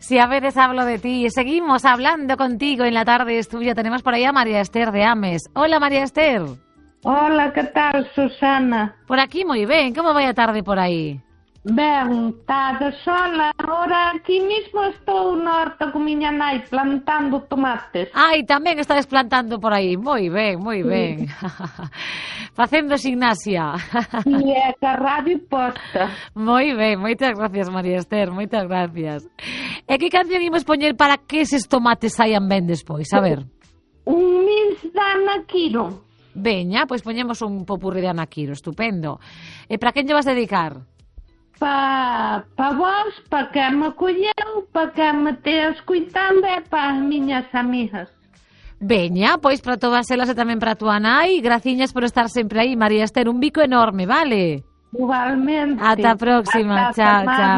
Si a veces hablo de ti. Seguimos hablando contigo en La Tarde es Tuya. Tenemos por ahí a María Esther de Ames. Hola, María Esther. Hola, que tal, Susana? Por aquí moi ben. Como vai a tarde por aí? Ben, está de sol. Agora aquí mismo estou no horto con miña nai plantando tomates. Ai, tamén estades plantando por aí. Moi ben, moi ben. Facendo gimnasia. E é que a radio posta. Moi ben, moitas gracias, María Esther, moitas gracias. E que canción imos poñer para que eses tomates saian ben despois? A ver. Un mix da Ana Quiro. Veña, pois poñemos un popurrí de Ana Quiro, estupendo. E para quen lle vas dedicar? Pa vos, pa que me colleu, pa que me te escuitando e pa as miñas amigas. Veña, pois para todas elas e tamén para túa nai. Graciñas por estar sempre aí, María Esther. Un bico enorme, vale? Igualmente. Ata a próxima. Chao, chao.